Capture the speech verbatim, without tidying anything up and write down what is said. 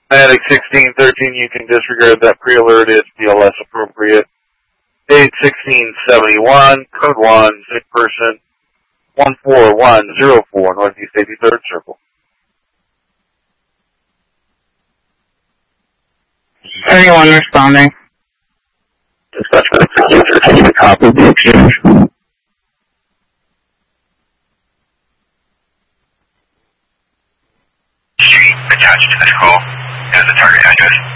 Medic sixteen thirteen, you can disregard that pre-alert. It's B L S appropriate. Date sixteen seventy-one, code one, sick person, one four one zero four, Northeast eighty-third Circle. Anyone responding? Dispatch medic sixteen thirteen, copy the exchange. Street attached to this call as the target address.